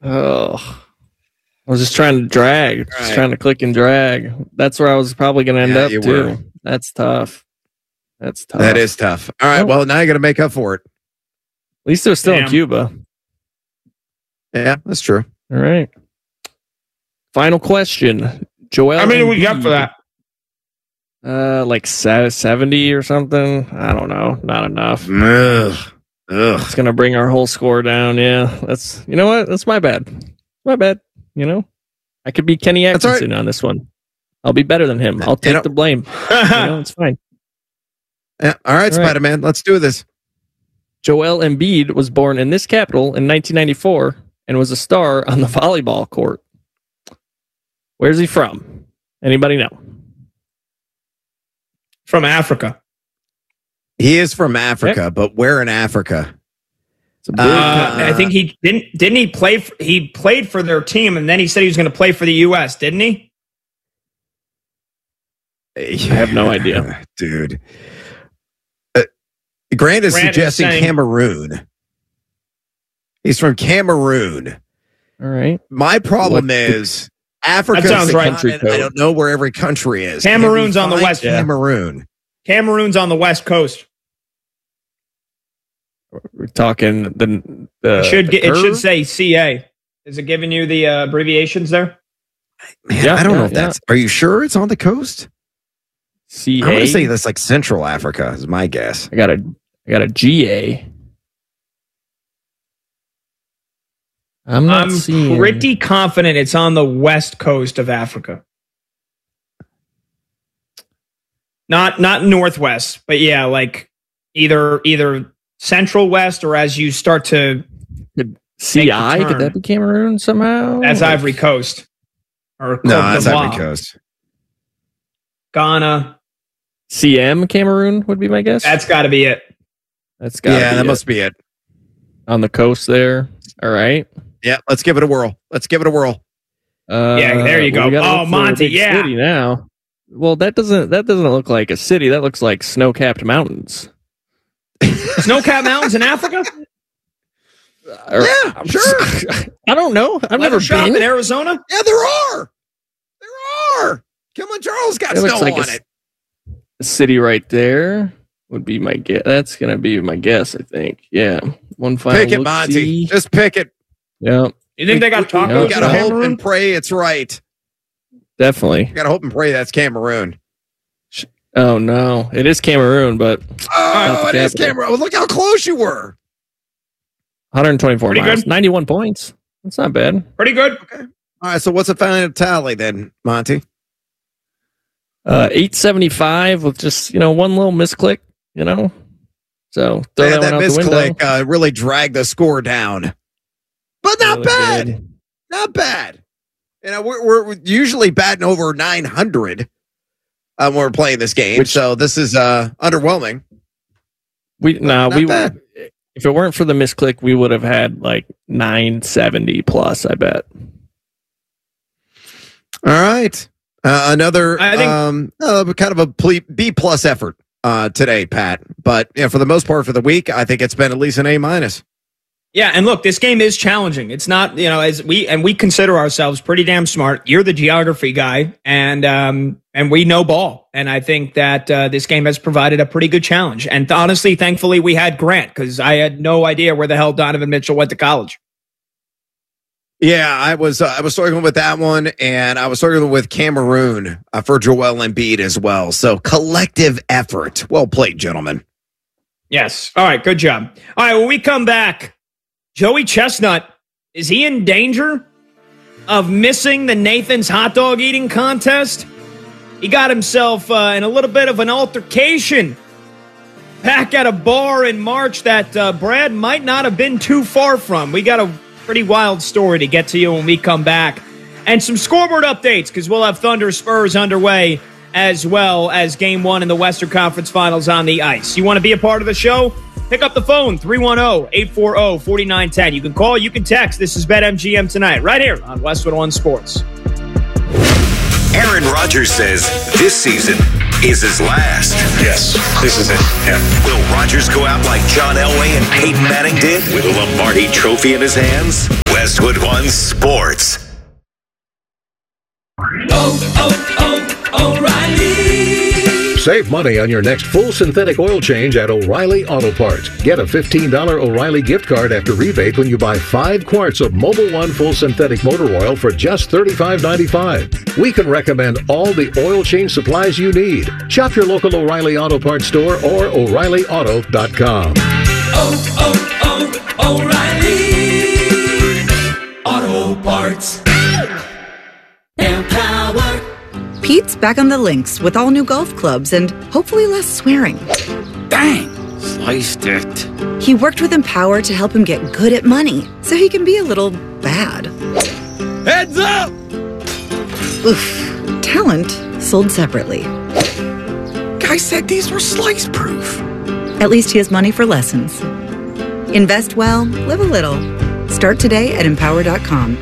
Oh. I was just trying to drag. Just trying to click and drag. That's where I was probably going to end up, too. That's tough. That is tough. All right, well, now you got to make up for it. At least they're still in Cuba. Yeah, that's true. All right. Final question. Joel. How many do we got for that? Like 70 or something. I don't know. Not enough. Ugh. It's going to bring our whole score down. Yeah. You know what? That's my bad. My bad. You know, I could be Kenny Atkinson on this one. I'll be better than him. I'll take the blame. It's fine. Yeah. All right, Spider-Man. Let's do this. Joel Embiid was born in this capital in 1994 and was a star on the volleyball court. Where's he from? Anybody know? From Africa. He is from Africa, but where in Africa? I think he didn't he play he played for their team and then he said he was going to play for the US, didn't he? I have no idea, dude. Grant is suggesting Cameroon. He's from Cameroon. All right. My problem is Africa is the continent. I don't know where every country is. Cameroon's on the west. Cameroon. Cameroon's on the west coast. We're talking it should say CA. Is it giving you the abbreviations there? Man, I don't know if that's. Are you sure it's on the coast? CA. I'm gonna say that's like Central Africa is my guess. I got a GA. I'm pretty confident it's on the west coast of Africa. Not northwest, but yeah, like either Central West, or as you start to CI, could that be Cameroon somehow? That's Ivory Coast. Or no, that's Ivory Coast. Ghana. CM Cameroon would be my guess. That's got to be it. That must be it. On the coast there. All right. Yeah, let's give it a whirl. Yeah, there you go. Oh, Monty, yeah. City now. Well, that doesn't look like a city. That looks like snow-capped mountains. Snow-capped mountains in Africa? Yeah, sure. I don't know. I've never been in Arizona. Yeah, there are. Kilimanjaro's got snow on it. A city right there would be my guess. That's gonna be my guess. I think. Yeah. One final. Pick it, Monty. Just pick it. Yeah. You think they got tacos? We gotta hope and pray it's right. Definitely. You gotta hope and pray that's Cameroon. Oh no, it is Cameroon, but it is Cameroon. Well, look how close you were. 124 Pretty miles, good. 91 points. That's not bad. Pretty good. Okay. All right. So what's the final tally then, Monty? 875 with just one little misclick. So throw that one out the window. Misclick really dragged the score down, but not bad. Good. Not bad. We're usually batting over 900 when we're playing this game, so this is underwhelming. If it weren't for the misclick, we would have had like 970 plus, I bet. All right. Another kind of a B plus effort today, Pat. But for the most part for the week, I think it's been at least an A minus. Yeah, and look, this game is challenging. It's not, as we consider ourselves pretty damn smart. You're the geography guy, and we know ball. And I think that this game has provided a pretty good challenge. And honestly, thankfully, we had Grant, because I had no idea where the hell Donovan Mitchell went to college. Yeah, I was struggling with that one, and I was struggling with Cameroon for Joel Embiid as well. So collective effort. Well played, gentlemen. Yes. All right, good job. All right, when we come back, Joey Chestnut, is he in danger of missing the Nathan's hot dog eating contest? He got himself in a little bit of an altercation back at a bar in March that Brad might not have been too far from. We got a pretty wild story to get to you when we come back. And some scoreboard updates, because we'll have Thunder Spurs underway, as well as Game 1 in the Western Conference Finals on the ice. You want to be a part of the show? Pick up the phone, 310-840-4910. You can call, you can text. This is BetMGM Tonight, right here on Westwood One Sports. Aaron Rodgers says this season is his last. Yes, this is it. Yeah. Will Rodgers go out like John Elway and Peyton Manning did with a Lombardi trophy in his hands? Well, Westwood One Sports. O'Reilly. Save money on your next full synthetic oil change at O'Reilly Auto Parts. Get a $15 O'Reilly gift card after rebate when you buy 5 quarts of Mobil One full synthetic motor oil for just $35.95. We can recommend all the oil change supplies you need. Shop your local O'Reilly Auto Parts store or O'ReillyAuto.com. O'Reilly Auto Parts. Empower. Pete's back on the links with all new golf clubs and hopefully less swearing. Dang, sliced it. He worked with Empower to help him get good at money so he can be a little bad. Heads up! Oof. Talent sold separately. Guy said these were slice proof. At least he has money for lessons. Invest well, live a little. Start today at Empower.com.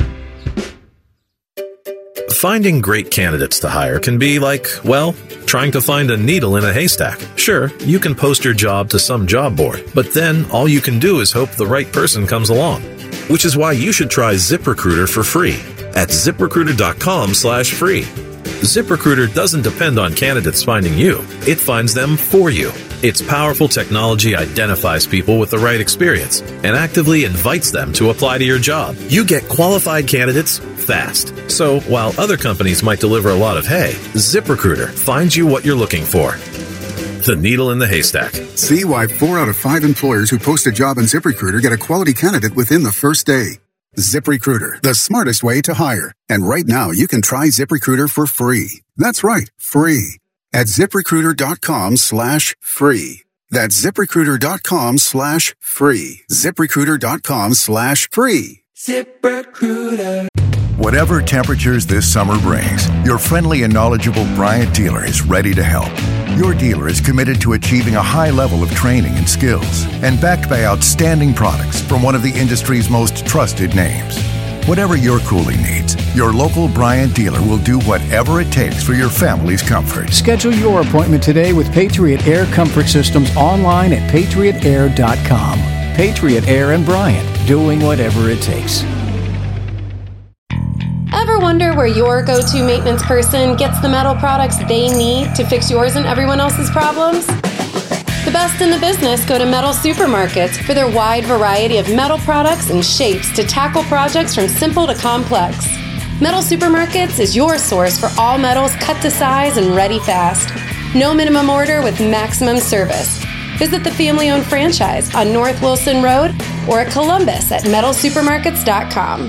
Finding great candidates to hire can be like, well, trying to find a needle in a haystack. Sure, you can post your job to some job board, but then all you can do is hope the right person comes along. Which is why you should try ZipRecruiter for free at ZipRecruiter.com/free. ZipRecruiter doesn't depend on candidates finding you. It finds them for you. Its powerful technology identifies people with the right experience and actively invites them to apply to your job. You get qualified candidates fast. So while other companies might deliver a lot of hay, ZipRecruiter finds you what you're looking for. The needle in the haystack. See why 4 out of 5 employers who post a job on ZipRecruiter get a quality candidate within the first day. ZipRecruiter, the smartest way to hire. And right now, you can try ZipRecruiter for free. That's right, free. At ZipRecruiter.com/free. That's ZipRecruiter.com/free. ZipRecruiter.com/free. ZipRecruiter. Whatever temperatures this summer brings, your friendly and knowledgeable Bryant dealer is ready to help. Your dealer is committed to achieving a high level of training and skills and backed by outstanding products from one of the industry's most trusted names. Whatever your cooling needs, your local Bryant dealer will do whatever it takes for your family's comfort. Schedule your appointment today with Patriot Air Comfort Systems online at patriotair.com. Patriot Air and Bryant, doing whatever it takes. Ever wonder where your go-to maintenance person gets the metal products they need to fix yours and everyone else's problems? The best in the business go to Metal Supermarkets for their wide variety of metal products and shapes to tackle projects from simple to complex. Metal Supermarkets is your source for all metals cut to size and ready fast. No minimum order with maximum service. Visit the family-owned franchise on North Wilson Road or at Columbus at metalsupermarkets.com.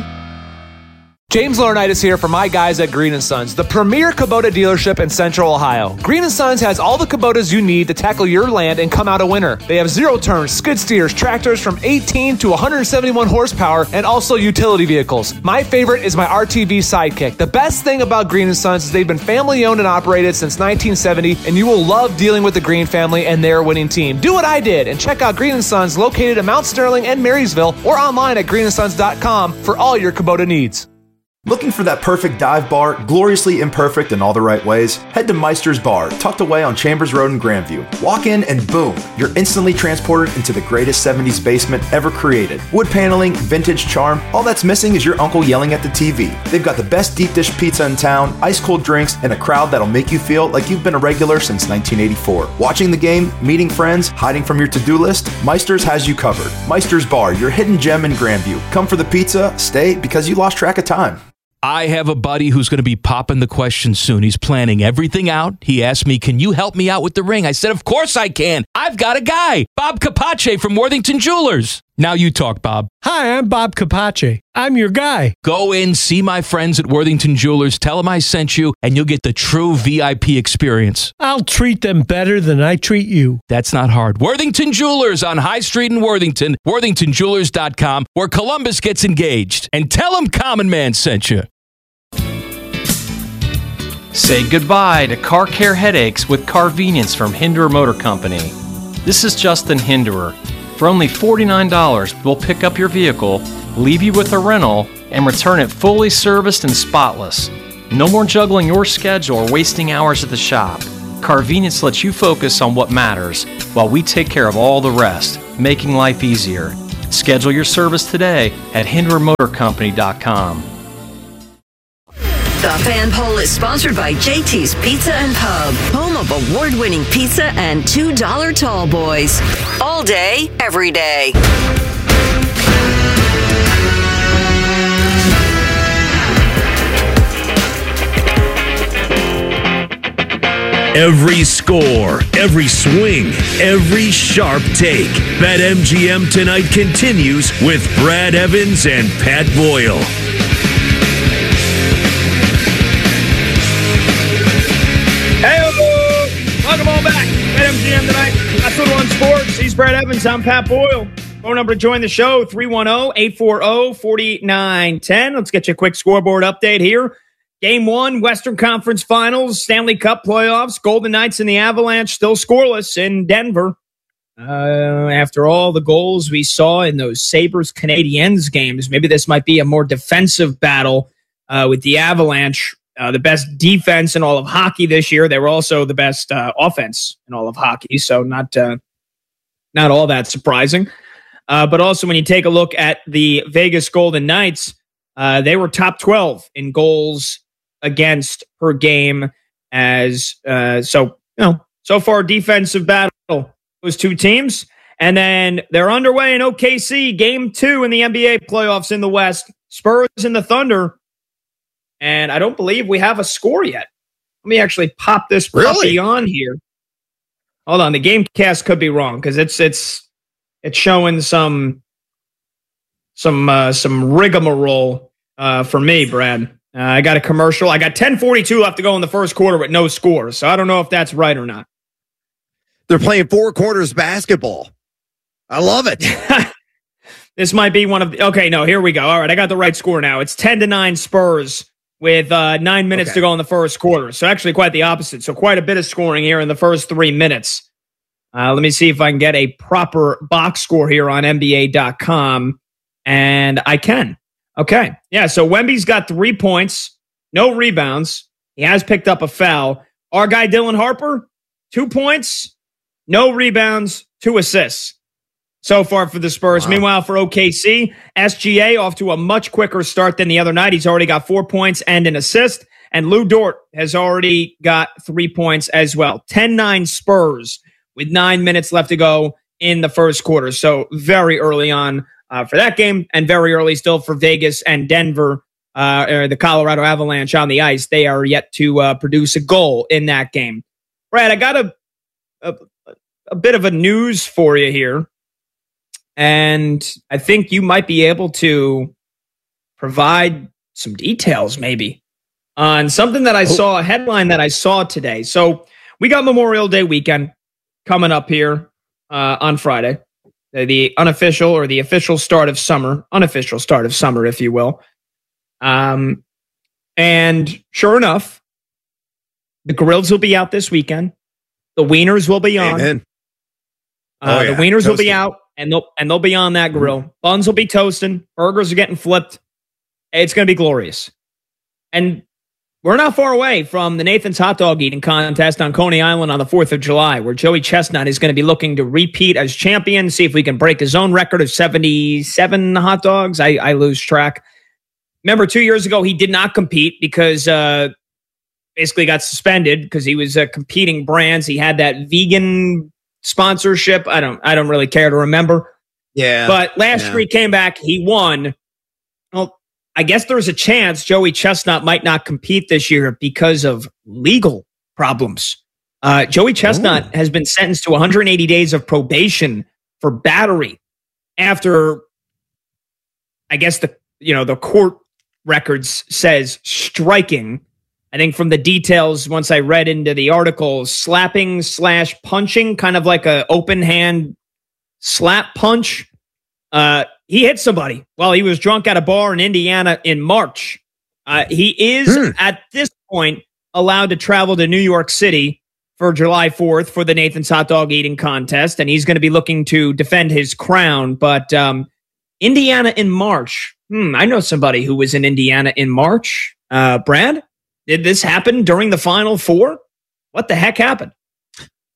James Laurinaitis here for my guys at Green & Sons, the premier Kubota dealership in Central Ohio. Green & Sons has all the Kubotas you need to tackle your land and come out a winner. They have zero-turn skid steers, tractors from 18 to 171 horsepower, and also utility vehicles. My favorite is my RTV Sidekick. The best thing about Green & Sons is they've been family-owned and operated since 1970, and you will love dealing with the Green family and their winning team. Do what I did and check out Green & Sons located in Mount Sterling and Marysville or online at greenandsons.com for all your Kubota needs. Looking for that perfect dive bar, gloriously imperfect in all the right ways? Head to Meister's Bar, tucked away on Chambers Road in Grandview. Walk in and boom, you're instantly transported into the greatest 70s basement ever created. Wood paneling, vintage charm, all that's missing is your uncle yelling at the TV. They've got the best deep dish pizza in town, ice cold drinks, and a crowd that'll make you feel like you've been a regular since 1984. Watching the game, meeting friends, hiding from your to-do list, Meister's has you covered. Meister's Bar, your hidden gem in Grandview. Come for the pizza, stay because you lost track of time. I have a buddy who's going to be popping the question soon. He's planning everything out. He asked me, can you help me out with the ring? I said, of course I can. I've got a guy, Bob Capace from Worthington Jewelers. Now you talk, Bob. Hi, I'm Bob Capace. I'm your guy. Go in, see my friends at Worthington Jewelers, tell them I sent you, and you'll get the true VIP experience. I'll treat them better than I treat you. That's not hard. Worthington Jewelers on High Street in Worthington, worthingtonjewelers.com, where Columbus gets engaged. And tell them Common Man sent you. Say goodbye to car care headaches with Carvenience from Hinderer Motor Company. This is Justin Hinderer. For only $49, we'll pick up your vehicle, leave you with a rental, and return it fully serviced and spotless. No more juggling your schedule or wasting hours at the shop. Carvenience lets you focus on what matters while we take care of all the rest, making life easier. Schedule your service today at HinderMotorCompany.com. The Fan Poll is sponsored by JT's Pizza and Pub, home of award-winning pizza and $2 tall boys. All day, every day. Every score, every swing, every sharp take. BetMGM tonight continues with Brad Evans and Pat Boyle. Hey, welcome on back. BetMGM tonight. That's what on sports. He's Brad Evans. I'm Pat Boyle. Phone number to join the show, 310-840-4910. Let's get you a quick scoreboard update here. Game 1, Western Conference Finals, Stanley Cup playoffs, Golden Knights and the Avalanche still scoreless in Denver. After all the goals we saw in those Sabres-Canadiens games, maybe this might be a more defensive battle with the Avalanche. The best defense in all of hockey this year. They were also the best offense in all of hockey, so not all that surprising. But also when you take a look at the Vegas Golden Knights, they were top 12 in goals against per game. So far defensive battle, those two teams. And then they're underway in OKC, game 2 in the NBA playoffs in the West. Spurs and the Thunder. And I don't believe we have a score yet. Let me actually pop this puppy on here. Hold on, the game cast could be wrong because it's showing some rigmarole for me, Brad. I got a commercial. I got 10:42 left to go in the first quarter with no score. So I don't know if that's right or not. They're playing 4 quarters basketball. I love it. This might be one of the... Okay, no, here we go. All right, I got the right score now. It's 10-9 Spurs with 9 minutes to go in the first quarter. So actually quite the opposite. So quite a bit of scoring here in the first 3 minutes. Let me see if I can get a proper box score here on NBA.com. And I can. Okay. Yeah, so Wemby's got 3 points, no rebounds. He has picked up a foul. Our guy Dylan Harper, 2 points, no rebounds, 2 assists so far for the Spurs. Wow. Meanwhile, for OKC, SGA off to a much quicker start than the other night. He's already got 4 points and an assist. And Lou Dort has already got 3 points as well. 10-9 Spurs with 9 minutes left to go in the first quarter. So very early on for that game, and very early still for Vegas and Denver, or the Colorado Avalanche on the ice. They are yet to produce a goal in that game. Brad, I got a bit of a news for you here, and I think you might be able to provide some details maybe on something that I saw, a headline that I saw today. So we got Memorial Day weekend coming up here on Friday. The unofficial or the official start of summer, unofficial start of summer, if you will. And sure enough, the grills will be out this weekend. The wieners will be on. The wieners will be out, and they'll be on that grill. Buns will be toasting. Burgers are getting flipped. It's going to be glorious. And we're not far away from the Nathan's Hot Dog Eating Contest on Coney Island on the 4th of July, where Joey Chestnut is going to be looking to repeat as champion, see if we can break his own record of 77 hot dogs. I lose track. Remember, 2 years ago, he did not compete because basically got suspended because he was competing brands. He had that vegan sponsorship. I don't really care to remember. Yeah. But last year he came back. He won. Well, I guess there's a chance Joey Chestnut might not compete this year because of legal problems. Joey Chestnut has been sentenced to 180 days of probation for battery after, I guess the court records says striking. I think from the details, once I read into the article, slapping/punching, kind of like a open hand slap punch. He hit somebody while he was drunk at a bar in Indiana in March. He is, at this point, allowed to travel to New York City for July 4th for the Nathan's Hot Dog Eating Contest, and he's going to be looking to defend his crown. But Indiana in March. I know somebody who was in Indiana in March. Brad, did this happen during the Final Four? What the heck happened?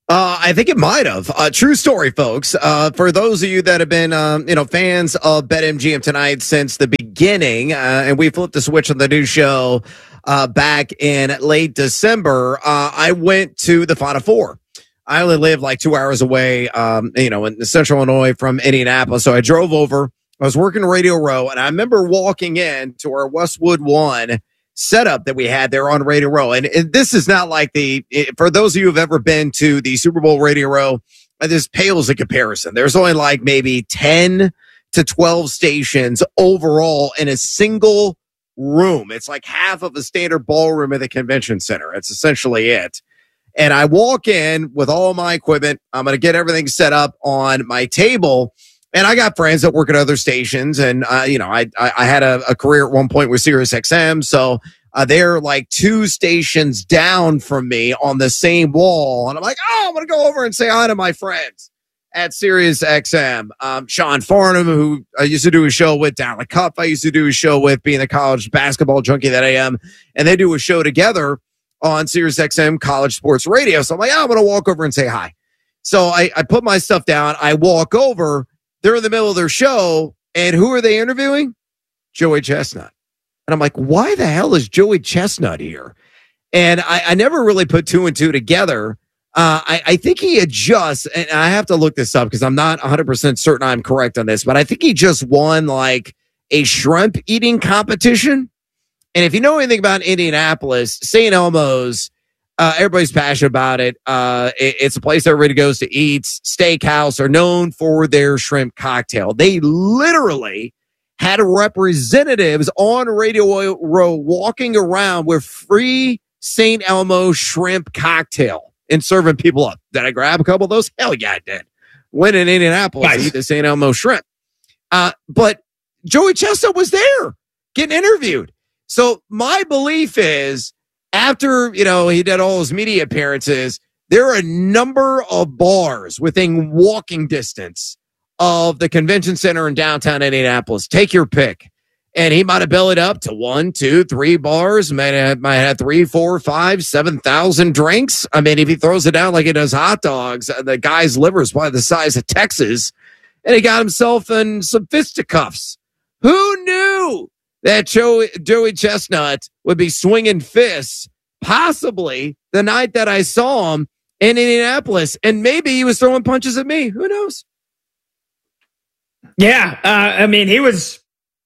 I think it might have. True story, folks. For those of you that have been, fans of BetMGM Tonight since the beginning, and we flipped the switch on the new show back in late December, I went to the Final Four. I only live like 2 hours away, in central Illinois from Indianapolis. So I drove over. I was working Radio Row, and I remember walking in to our Westwood One setup that we had there on Radio Row. And this is not like for those of you who've ever been to the Super Bowl Radio Row, this pales in comparison. There's only like maybe 10 to 12 stations overall in a single room. It's like half of a standard ballroom at the convention center. It's essentially it. And I walk in with all my equipment. I'm going to get everything set up on my table. And I got friends that work at other stations. And, I had a career at one point with Sirius XM. So they're like 2 stations down from me on the same wall. And I'm like, I'm going to go over and say hi to my friends at Sirius XM. Sean Farnham, who I used to do a show with, down the Cup, I used to do a show with, being a college basketball junkie that I am. And they do a show together on Sirius XM College Sports Radio. So I'm like, I'm going to walk over and say hi. So I put my stuff down. I walk over. They're in the middle of their show, and who are they interviewing? Joey Chestnut. And I'm like, why the hell is Joey Chestnut here? And I never really put 2 and 2 together. I think he had just, and I have to look this up because I'm not 100% certain I'm correct on this, but I think he just won like a shrimp eating competition. And if you know anything about Indianapolis, St. Elmo's, everybody's passionate about it. It's a place everybody goes to eat. Steakhouse are known for their shrimp cocktail. They literally had representatives on Radio Row walking around with free St. Elmo shrimp cocktail and serving people up. Did I grab a couple of those? Hell yeah, I did. Went in Indianapolis to eat the St. Elmo shrimp. But Joey Chestnut was there getting interviewed. So my belief is, after, he did all his media appearances, there are a number of bars within walking distance of the convention center in downtown Indianapolis. Take your pick. And he might have bellied up to 1, 2, 3 bars, might have 3, 4, 5, 7,000 drinks. I mean, if he throws it down like he does hot dogs, the guy's liver is probably the size of Texas, and he got himself in some fisticuffs. Who knew that Joey Chestnut would be swinging fists possibly the night that I saw him in Indianapolis? And maybe he was throwing punches at me. Who knows? Yeah. He was,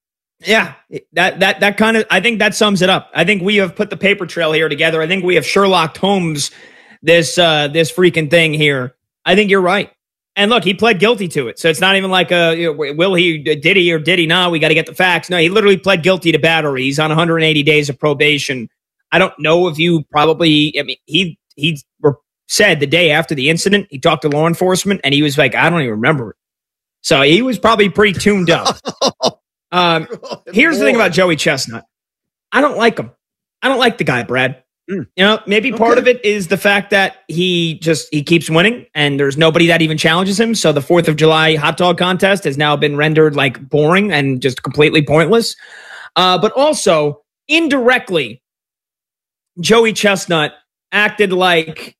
that kind of, I think that sums it up. I think we have put the paper trail here together. I think we have Sherlock Holmes this freaking thing here. I think you're right. And look, he pled guilty to it. So it's not even like did he or did he not? We got to get the facts. No, he literally pled guilty to battery. He's on 180 days of probation. I don't know if you he said the day after the incident, he talked to law enforcement and he was like, I don't even remember it. So he was probably pretty tuned up. Here's the thing about Joey Chestnut. I don't like him. I don't like the guy, Brad. Maybe part of it is the fact that he keeps winning and there's nobody that even challenges him. So the 4th of July hot dog contest has now been rendered like boring and just completely pointless. But also indirectly, Joey Chestnut acted like,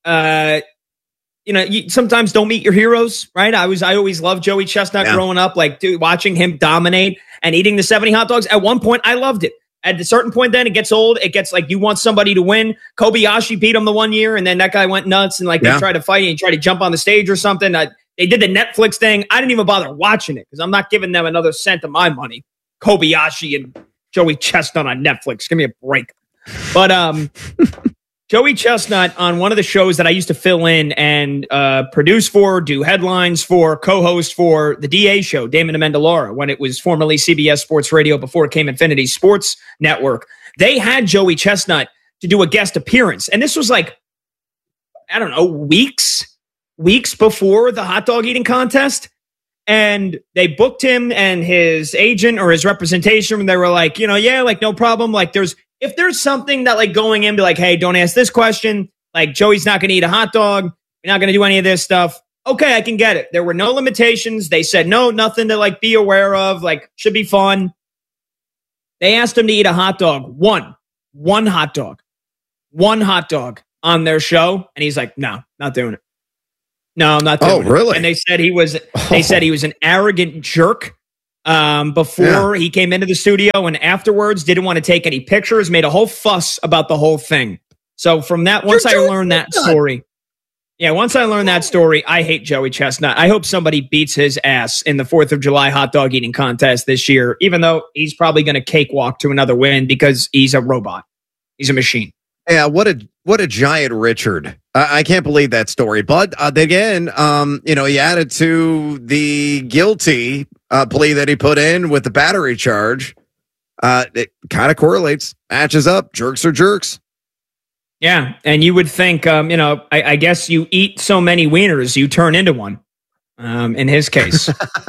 you sometimes don't meet your heroes, right? I always loved Joey Chestnut growing up, like watching him dominate and eating the 70 hot dogs. At one point, I loved it. At a certain point, then it gets old. It gets like you want somebody to win. Kobayashi beat him the one year, and then that guy went nuts and they tried to fight and he tried to jump on the stage or something. They did the Netflix thing. I didn't even bother watching it because I'm not giving them another cent of my money. Kobayashi and Joey Chestnut on Netflix. Give me a break. But Joey Chestnut on one of the shows that I used to fill in and produce for, do headlines for, co-host for the DA show, Damon Amendolara, when it was formerly CBS Sports Radio before it came Infinity Sports Network. They had Joey Chestnut to do a guest appearance. And this was like, I don't know, weeks before the hot dog eating contest. And they booked him and his agent or his representation. And they were like, no problem. Like if there's something that like going in, be like, hey, don't ask this question. Like Joey's not going to eat a hot dog. You're not going to do any of this stuff. Okay, I can get it. There were no limitations. They said, no, nothing to like be aware of. Like should be fun. They asked him to eat a hot dog. One hot dog on their show. And he's like, no, not doing it. No, I'm not doing it. Really? And they said he was an arrogant jerk before he came into the studio, and afterwards didn't want to take any pictures, made a whole fuss about the whole thing. So from that, once I learned that story, I hate Joey Chestnut. I hope somebody beats his ass in the 4th of July hot dog eating contest this year, even though he's probably going to cakewalk to another win because he's a robot. He's a machine. Yeah, what a giant Richard. I can't believe that story. But again, he added to the guilty plea that he put in with the battery charge. It kind of correlates, matches up. Jerks are jerks. Yeah, and you would think, I guess you eat so many wieners, you turn into one. In his case.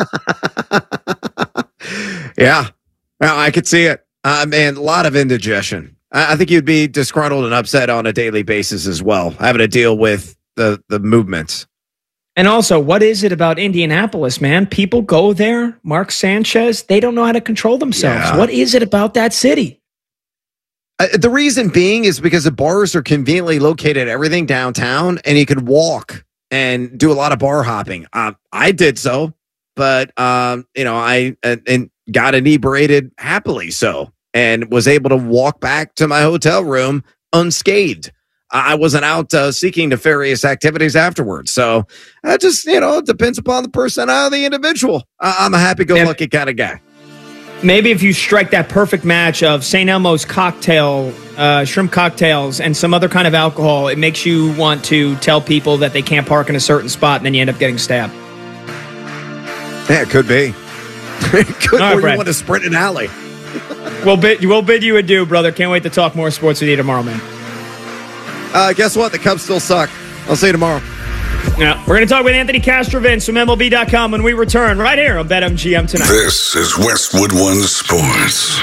Yeah, I could see it. Man, a lot of indigestion. I think you'd be disgruntled and upset on a daily basis as well, having to deal with the movements. And also, what is it about Indianapolis, man? People go there, Mark Sanchez, they don't know how to control themselves. Yeah. What is it about that city? The reason being is because the bars are conveniently located everything downtown, and you could walk and do a lot of bar hopping. I did so, but I got inebriated happily so, and was able to walk back to my hotel room unscathed. I wasn't out seeking nefarious activities afterwards. So that just, it depends upon the personality of the individual. I'm a happy-go-lucky kind of guy. Maybe if you strike that perfect match of St. Elmo's cocktail, shrimp cocktails, and some other kind of alcohol, it makes you want to tell people that they can't park in a certain spot, and then you end up getting stabbed. Yeah, it could be. It could, right, or Brad. you want to sprint an alley. We'll bid you adieu, brother. Can't wait to talk more sports with you tomorrow, man. Guess what? The Cubs still suck. I'll see you tomorrow. Yeah, we're going to talk with Anthony Castrovince from MLB.com when we return right here on BetMGM tonight. This is Westwood One Sports.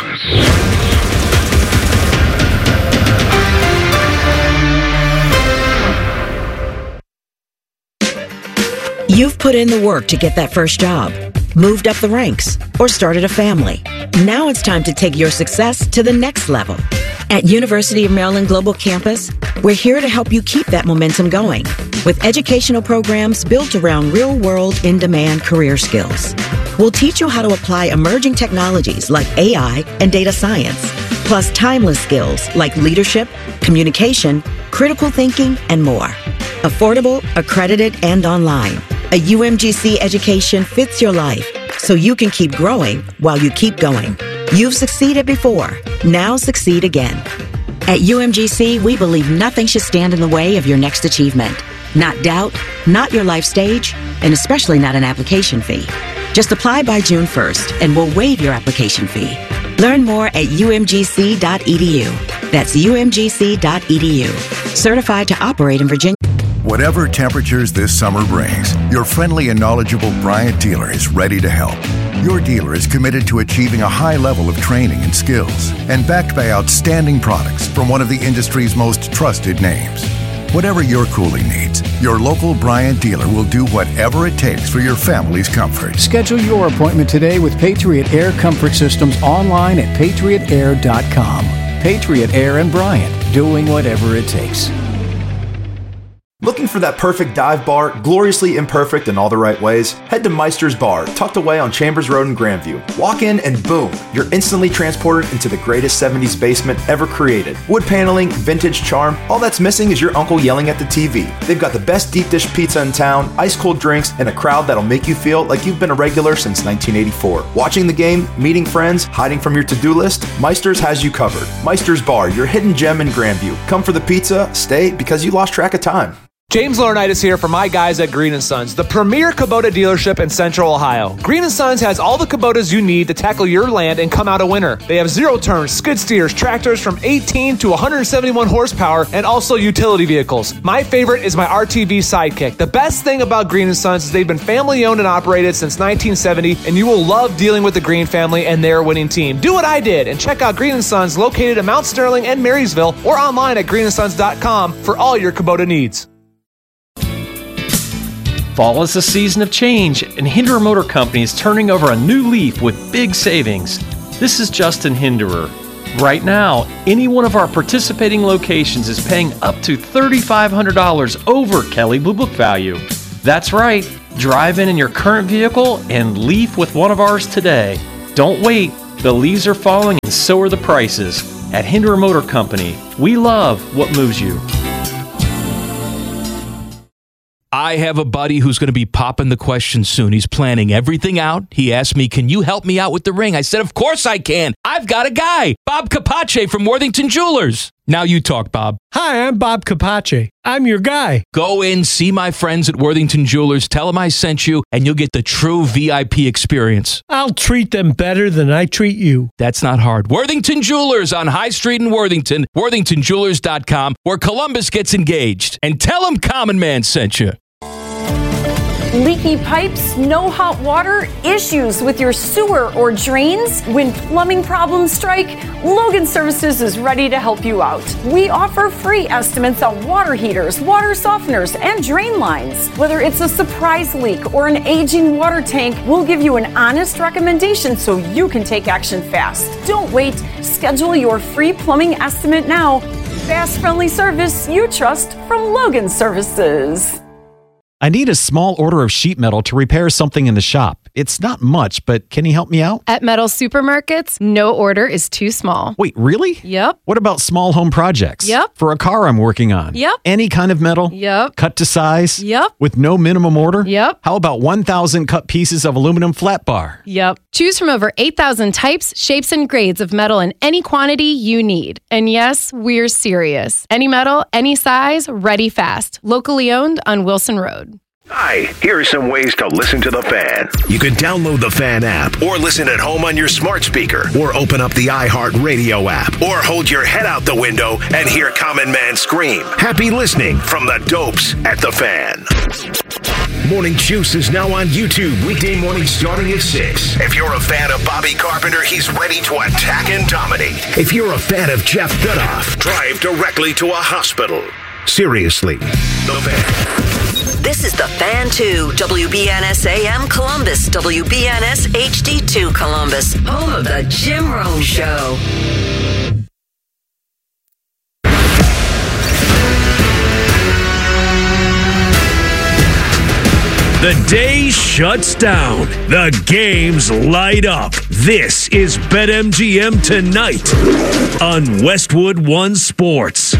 You've put in the work to get that first job, moved up the ranks, or started a family. Now it's time to take your success to the next level. At University of Maryland Global Campus, we're here to help you keep that momentum going with educational programs built around real-world, in-demand career skills. We'll teach you how to apply emerging technologies like AI and data science, plus timeless skills like leadership, communication, critical thinking, and more. Affordable, accredited, and online. A UMGC education fits your life so you can keep growing while you keep going. You've succeeded before. Now succeed again. At UMGC, we believe nothing should stand in the way of your next achievement. Not doubt, not your life stage, and especially not an application fee. Just apply by June 1st and we'll waive your application fee. Learn more at umgc.edu. That's umgc.edu. Certified to operate in Virginia. Whatever temperatures this summer brings, your friendly and knowledgeable Bryant dealer is ready to help. Your dealer is committed to achieving a high level of training and skills and backed by outstanding products from one of the industry's most trusted names. Whatever your cooling needs, your local Bryant dealer will do whatever it takes for your family's comfort. Schedule your appointment today with Patriot Air Comfort Systems online at patriotair.com. Patriot Air and Bryant, doing whatever it takes. Looking for that perfect dive bar, gloriously imperfect in all the right ways? Head to Meister's Bar, tucked away on Chambers Road in Grandview. Walk in and boom, you're instantly transported into the greatest 70s basement ever created. Wood paneling, vintage charm, all that's missing is your uncle yelling at the TV. They've got the best deep dish pizza in town, ice cold drinks, and a crowd that'll make you feel like you've been a regular since 1984. Watching the game, meeting friends, hiding from your to-do list, Meister's has you covered. Meister's Bar, your hidden gem in Grandview. Come for the pizza, stay because you lost track of time. James Laurinaitis here for my guys at Green & Sons, the premier Kubota dealership in Central Ohio. Green & Sons has all the Kubotas you need to tackle your land and come out a winner. They have zero-turn, skid steers, tractors from 18 to 171 horsepower, and also utility vehicles. My favorite is my RTV Sidekick. The best thing about Green & Sons is they've been family-owned and operated since 1970, and you will love dealing with the Green family and their winning team. Do what I did and check out Green & Sons located in Mount Sterling and Marysville or online at greensons.com for all your Kubota needs. Fall is a season of change, and Hinderer Motor Company is turning over a new leaf with big savings. This is Justin Hinderer. Right now, any one of our participating locations is paying up to $3,500 over Kelley Blue Book value. That's right. Drive in your current vehicle and leave with one of ours today. Don't wait. The leaves are falling and so are the prices. At Hinderer Motor Company, we love what moves you. I have a buddy who's going to be popping the question soon. He's planning everything out. He asked me, can you help me out with the ring? I said, of course I can. I've got a guy, Bob Capace from Worthington Jewelers. Now you talk, Bob. Hi, I'm Bob Capace. I'm your guy. Go in, see my friends at Worthington Jewelers, tell them I sent you, and you'll get the true VIP experience. I'll treat them better than I treat you. That's not hard. Worthington Jewelers on High Street in Worthington, worthingtonjewelers.com, where Columbus gets engaged. And tell them Common Man sent you. Leaky pipes, no hot water, issues with your sewer or drains? When plumbing problems strike, Logan Services is ready to help you out. We offer free estimates on water heaters, water softeners, and drain lines. Whether it's a surprise leak or an aging water tank, we'll give you an honest recommendation so you can take action fast. Don't wait. Schedule your free plumbing estimate now. Fast, friendly service you trust from Logan Services. I need a small order of sheet metal to repair something in the shop. It's not much, but can you help me out? At Metal Supermarkets, no order is too small. Wait, really? Yep. What about small home projects? Yep. For a car I'm working on? Yep. Any kind of metal? Yep. Cut to size? Yep. With no minimum order? Yep. How about 1,000 cut pieces of aluminum flat bar? Yep. Choose from over 8,000 types, shapes, and grades of metal in any quantity you need. And yes, we're serious. Any metal, any size, ready fast. Locally owned on Wilson Road. Hi, here are some ways to listen to The Fan. You can download the Fan app, or listen at home on your smart speaker, or open up the iHeartRadio app, or hold your head out the window and hear Common Man scream. Happy listening from the Dopes at The Fan. Morning Juice is now on YouTube, weekday mornings starting at 6. If you're a fan of Bobby Carpenter, he's ready to attack and dominate. If you're a fan of Jeff Dudoff, drive directly to a hospital. Seriously, The Fan. This is The Fan 2, WBNS AM Columbus, WBNS HD2 Columbus, home of the Jim Rome Show. The day shuts down. The games light up. This is BetMGM Tonight on Westwood One Sports.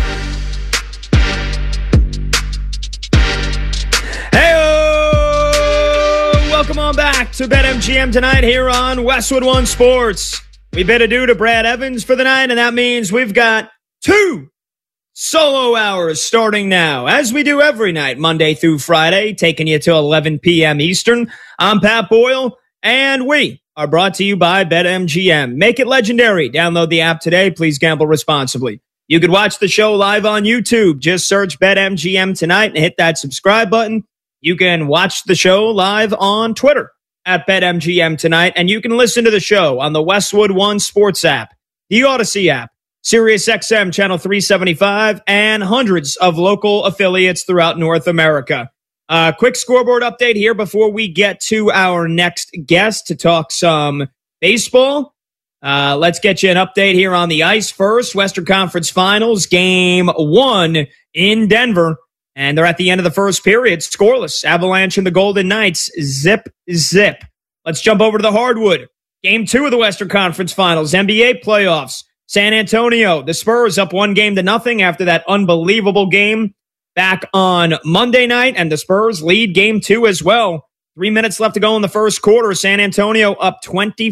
Welcome on back to BetMGM Tonight here on Westwood One Sports. We bid adieu to Brad Evans for the night, and that means we've got 2 solo hours starting now, as we do every night, Monday through Friday, taking you till 11 p.m. Eastern. I'm Pat Boyle, and we are brought to you by BetMGM. Make it legendary. Download the app today. Please gamble responsibly. You could watch the show live on YouTube. Just search BetMGM Tonight and hit that subscribe button. You can watch the show live on Twitter at BetMGM Tonight, and you can listen to the show on the Westwood One Sports app, the Odyssey app, SiriusXM Channel 375, and hundreds of local affiliates throughout North America. Quick scoreboard update here before we get to our next guest to talk some baseball. Let's get you an update here on the ice first. Western Conference Finals, Game 1 in Denver. And they're at the end of the first period, scoreless. Avalanche and the Golden Knights, zip. Let's jump over to the hardwood. Game 2 of the Western Conference Finals, NBA playoffs. San Antonio, the Spurs up 1-0 after that unbelievable game back on Monday night. And the Spurs lead Game 2 as well. 3 minutes left to go in the first quarter. San Antonio up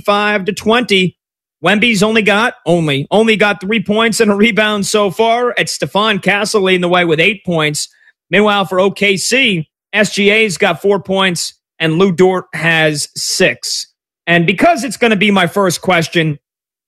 25-20. Wemby's only got 3 points and a rebound so far. It's Stephon Castle leading the way with 8 points. Meanwhile, for OKC, SGA's got 4 points and Lou Dort has 6. And because it's going to be my first question,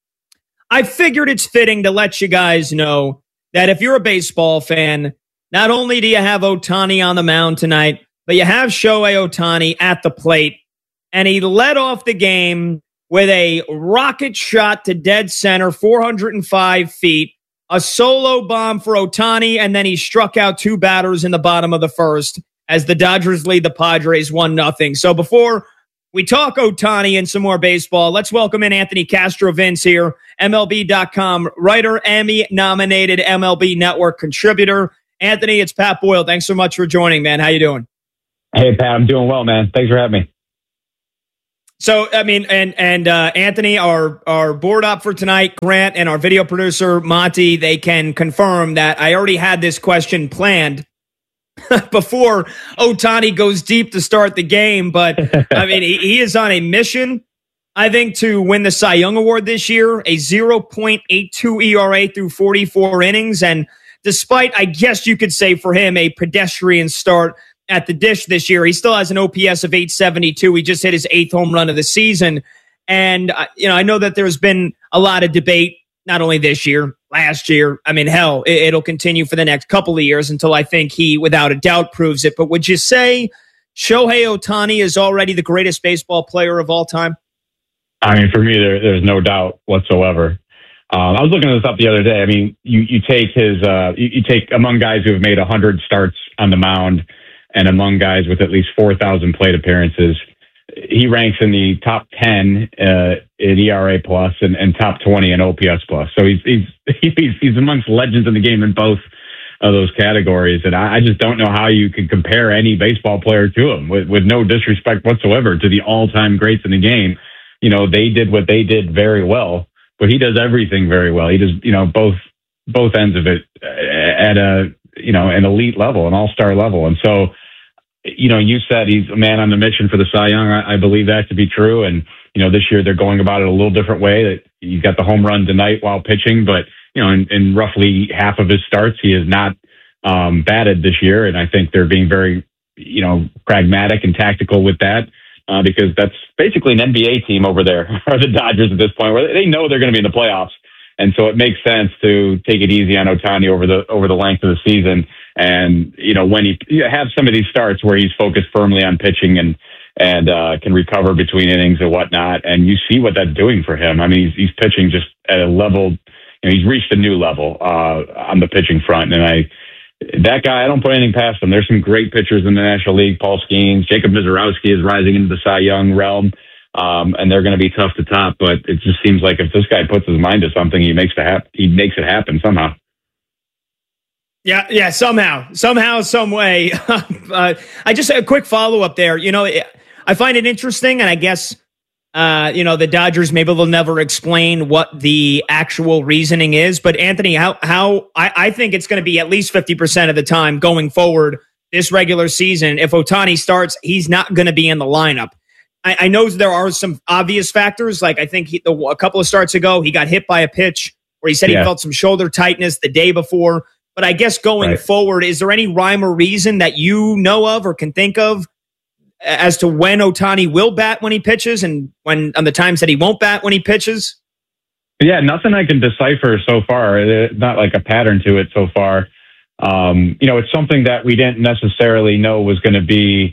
I figured it's fitting to let you guys know that if you're a baseball fan, not only do you have Ohtani on the mound tonight, but you have Shohei Ohtani at the plate. And he led off the game with a rocket shot to dead center, 405 feet. A solo bomb for Ohtani, and then he struck out 2 batters in the bottom of the first as the Dodgers lead the Padres 1-0. So before we talk Ohtani and some more baseball, let's welcome in Anthony Castrovince here, MLB.com writer, Emmy-nominated MLB Network contributor. Anthony, it's Pat Boyle. Thanks so much for joining, man. How you doing? Hey, Pat, I'm doing well, man. Thanks for having me. So, I mean, and Anthony, our board up for tonight, Grant, and our video producer, Monty, they can confirm that I already had this question planned before Ohtani goes deep to start the game. But, I mean, he is on a mission, I think, to win the Cy Young Award this year, a 0.82 ERA through 44 innings. And despite, I guess you could say for him, a pedestrian start at the dish this year, he still has an OPS of 872. He just hit his 8th home run of the season. And, I know that there's been a lot of debate, not only this year, last year. I mean, hell, it'll continue for the next couple of years until I think he, without a doubt, proves it. But would you say Shohei Ohtani is already the greatest baseball player of all time? I mean, for me, there's no doubt whatsoever. I was looking this up the other day. I mean, you take you take among guys who have made 100 starts on the mound, and among guys with at least 4,000 plate appearances, he ranks in the top 10 in ERA plus and top 20 in OPS plus. So he's amongst legends in the game in both of those categories. And I just don't know how you could compare any baseball player to him with no disrespect whatsoever to the all-time greats in the game. They did what they did very well, but he does everything very well. He does, both ends of it at an elite level, an all-star level. And so, you said he's a man on the mission for the Cy Young. I believe that to be true. And, this year they're going about it a little different way. That he's got the home run tonight while pitching, but, in roughly half of his starts, he has not batted this year. And I think they're being very, pragmatic and tactical with that because that's basically an NBA team over there, or the Dodgers at this point, where they know they're going to be in the playoffs. And so it makes sense to take it easy on Ohtani over the length of the season. And, when you have some of these starts where he's focused firmly on pitching and can recover between innings and whatnot. And you see what that's doing for him. I mean, he's pitching just at a level, he's reached a new level on the pitching front. And that guy, I don't put anything past him. There's some great pitchers in the National League. Paul Skeens, Jacob Misiorowski is rising into the Cy Young realm. And they're going to be tough to top, but it just seems like if this guy puts his mind to something, he makes it happen somehow. Yeah, somehow, some way. I just a quick follow up there. I find it interesting, and I guess the Dodgers maybe they'll never explain what the actual reasoning is. But Anthony, how I think it's going to be at least 50% of the time going forward this regular season. If Ohtani starts, he's not going to be in the lineup. I know there are some obvious factors. Like I think a couple of starts ago, he got hit by a pitch where he said he felt some shoulder tightness the day before. But I guess going forward, is there any rhyme or reason that you know of or can think of as to when Ohtani will bat when he pitches and when on the times that he won't bat when he pitches? Yeah, nothing I can decipher so far. Not like a pattern to it so far. It's something that we didn't necessarily know was going to be,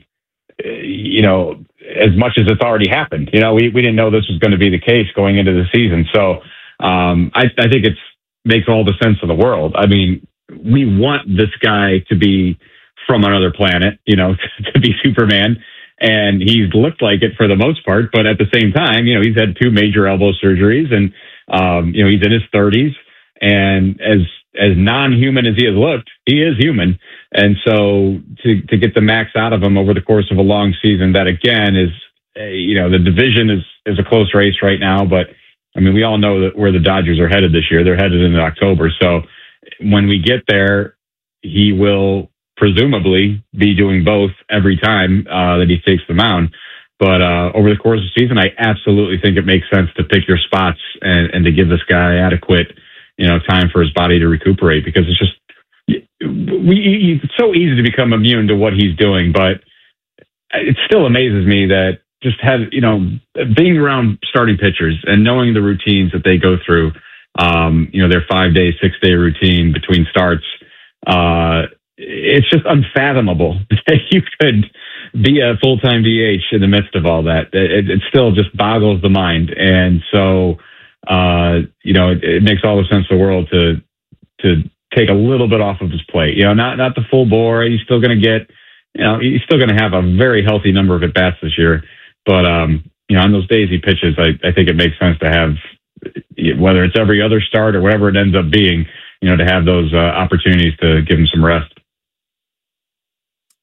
as much as it's already happened. We didn't know this was going to be the case going into the season. So I think it makes all the sense in the world. I mean, we want this guy to be from another planet, to be Superman. And he's looked like it for the most part. But at the same time, he's had 2 major elbow surgeries and, he's in his 30s. And as non-human as he has looked, he is human. And so to get the max out of him over the course of a long season, that again is, the division is a close race right now. But I mean, we all know that where the Dodgers are headed this year. They're headed into October. So when we get there, he will presumably be doing both every time that he takes the mound. But over the course of the season, I absolutely think it makes sense to pick your spots and to give this guy adequate, time for his body to recuperate, because it's just, it's so easy to become immune to what he's doing. But it still amazes me that just being around starting pitchers and knowing the routines that they go through, their 5-day, 6-day routine between starts, it's just unfathomable that you could be a full-time DH in the midst of all that. It still just boggles the mind. And so, it makes all the sense in the world to take a little bit off of his plate, not the full bore. He's still going to get, he's still going to have a very healthy number of at-bats this year. But, on those days he pitches, I think it makes sense to have, whether it's every other start or whatever it ends up being, to have those opportunities to give him some rest.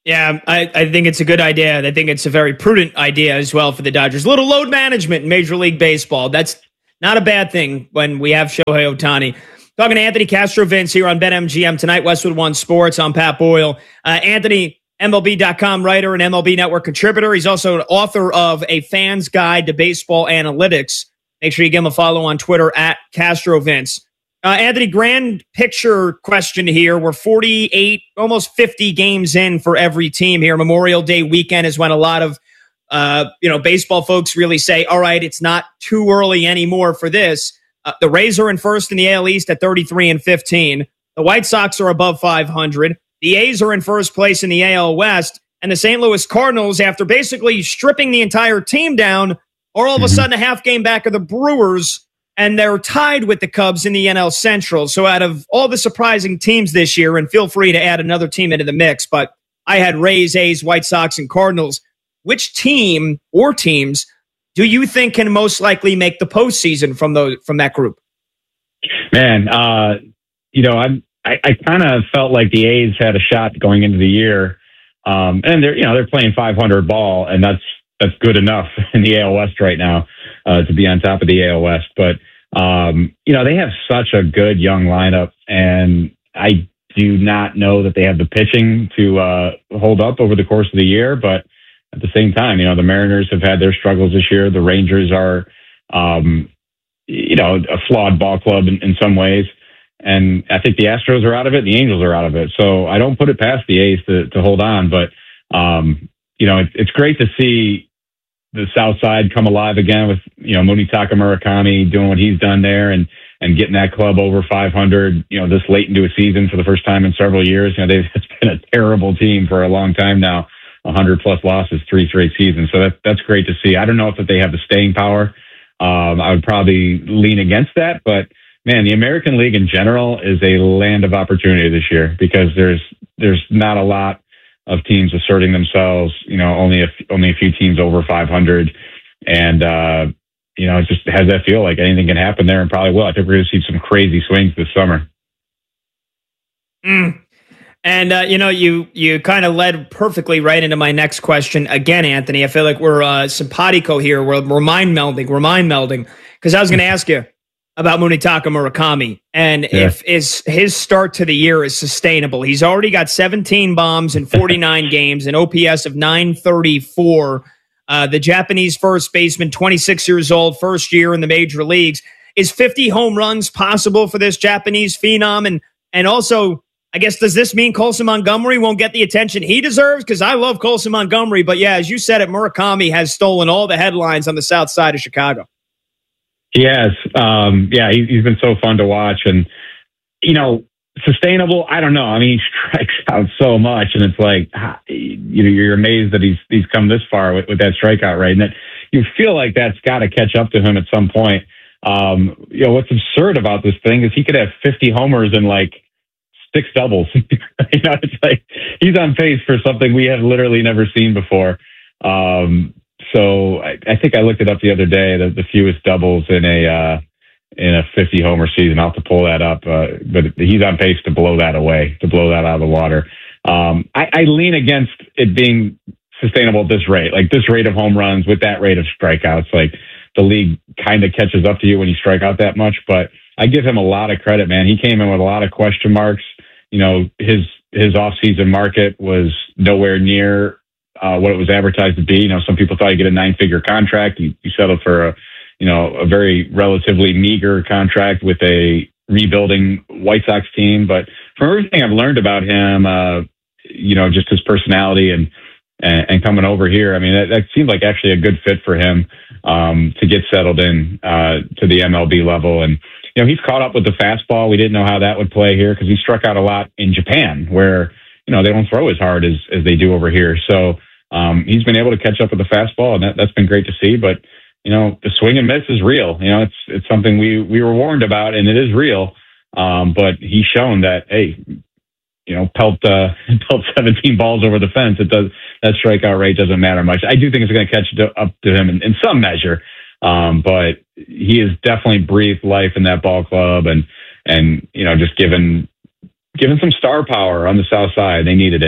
Yeah, I think it's a good idea. I think it's a very prudent idea as well for the Dodgers. A little load management in Major League Baseball. That's not a bad thing when we have Shohei Ohtani. Talking to Anthony Castrovince here on BetMGM tonight, Westwood One Sports. I'm Pat Boyle. Anthony, MLB.com writer and MLB Network contributor. He's also an author of A Fan's Guide to Baseball Analytics. Make sure you give him a follow on Twitter at Castrovince. Anthony, grand picture question here. We're 48, almost 50 games in for every team here. Memorial Day weekend is when a lot of baseball folks really say, all right, it's not too early anymore for this. The Rays are in first in the AL East at 33-15. The White Sox are above 500. The A's are in first place in the AL West. And the St. Louis Cardinals, after basically stripping the entire team down, are all of a sudden a half game back of the Brewers. And they're tied with the Cubs in the NL Central. So out of all the surprising teams this year, and feel free to add another team into the mix, but I had Rays, A's, White Sox, and Cardinals. Which team or teams do you think can most likely make the postseason from that group? Man, I kind of felt like the A's had a shot going into the year, and they're playing 500 ball, and that's good enough in the AL West right now. To be on top of the AL West. But, they have such a good young lineup, and I do not know that they have the pitching to hold up over the course of the year. But at the same time, the Mariners have had their struggles this year. The Rangers are, a flawed ball club in some ways. And I think the Astros are out of it. The Angels are out of it. So I don't put it past the A's to hold on. But, it's great to see the South Side come alive again with, Munetaka Murakami doing what he's done there and getting that club over 500, this late into a season for the first time in several years. It's been a terrible team for a long time now, 100 plus losses, 3 straight seasons. So that's great to see. I don't know if they have the staying power. I would probably lean against that, but man, the American League in general is a land of opportunity this year because there's not a lot of teams asserting themselves, only a few teams over 500. And, it just has that feel like anything can happen there and probably will. I think we're going to see some crazy swings this summer. And, you kind of led perfectly right into my next question. Again, Anthony, I feel like we're simpatico here. We're mind melding. Because I was going to ask you about Munetaka Murakami and if his start to the year is sustainable. He's already got 17 bombs in 49 games, an OPS of 934. The Japanese first baseman, 26 years old, first year in the major leagues. Is 50 home runs possible for this Japanese phenom? And also, I guess, does this mean Colson Montgomery won't get the attention he deserves? Because I love Colson Montgomery, but yeah, as you said it, Murakami has stolen all the headlines on the south side of Chicago. He has. He's been so fun to watch. And, sustainable, I don't know. I mean, he strikes out so much, and it's like, you're amazed that he's come this far with that strikeout rate. And that you feel like that's got to catch up to him at some point. What's absurd about this thing is he could have 50 homers and 6 doubles. It's like he's on pace for something we have literally never seen before. So I think I looked it up the other day, the fewest doubles in a 50 homer season. I'll have to pull that up, but he's on pace to blow that away, to blow that out of the water. I lean against it being sustainable at this rate, like this rate of home runs with that rate of strikeouts. Like the league kind of catches up to you when you strike out that much, but I give him a lot of credit, man. He came in with a lot of question marks. His off-season market was nowhere near what it was advertised to be. Some people thought he'd get a 9-figure contract. He settled for a very relatively meager contract with a rebuilding White Sox team. But from everything I've learned about him, just his personality and coming over here, I mean, that seemed like actually a good fit for him to get settled in to the MLB level. And, he's caught up with the fastball. We didn't know how that would play here because he struck out a lot in Japan where, they don't throw as hard as they do over here. So he's been able to catch up with the fastball, and that's been great to see. But, the swing and miss is real. It's something we were warned about, and it is real. But he's shown that, hey, pelt 17 balls over the fence. That strikeout rate doesn't matter much. I do think it's going to catch up to him in some measure. But he has definitely breathed life in that ball club and just given some star power on the south side. They needed it.